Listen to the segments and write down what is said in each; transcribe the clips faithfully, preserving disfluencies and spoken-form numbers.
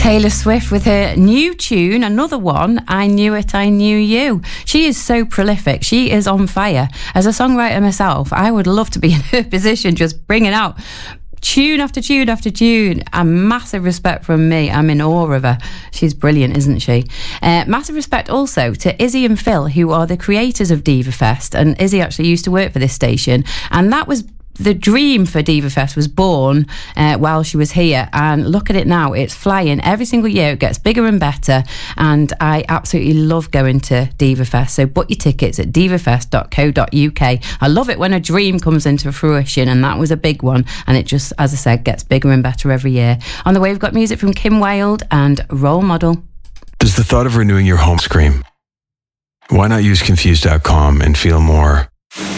Taylor Swift with her new tune, another one, I Knew It, I Knew You. She is so prolific. She is on fire. As a songwriter myself, I would love to be in her position, just bringing out tune after tune after tune. A massive respect from me. I'm in awe of her. She's brilliant, isn't she? Uh, massive respect also to Izzy and Phil, who are the creators of Diva Fest. And Izzy actually used to work for this station. And that was the dream for Diva Fest was born uh, while she was here, and look at it now. It's flying every single year. It gets bigger and better, and I absolutely love going to Diva Fest. So book your tickets at diva fest dot co dot uk. I love it when a dream comes into fruition, and that was a big one, and it just, as I said, gets bigger and better every year. On the way, we've got music from Kim Wilde and Role Model. Does the thought of renewing your home scream? Why not use confused dot com and feel more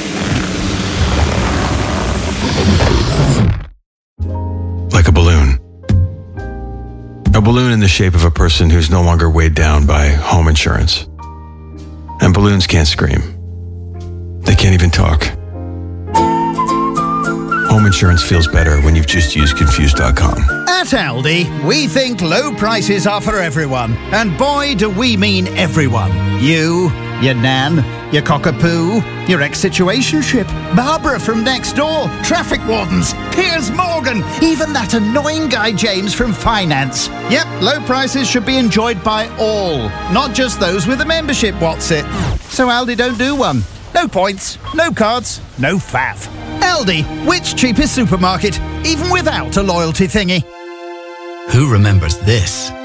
like a balloon. A balloon in the shape of a person who's no longer weighed down by home insurance. And balloons can't scream. They can't even talk. Home insurance feels better when you've just used confused dot com. At Aldi, we think low prices are for everyone. And boy, do we mean everyone. You, your nan, your cockapoo, your ex-situationship, Barbara from next door, traffic wardens, Piers Morgan, even that annoying guy James from finance. Yep, low prices should be enjoyed by all, not just those with a membership, what's it? So Aldi don't do one. No points, no cards, no faff. Aldi, which cheapest supermarket, even without a loyalty thingy? Who remembers this?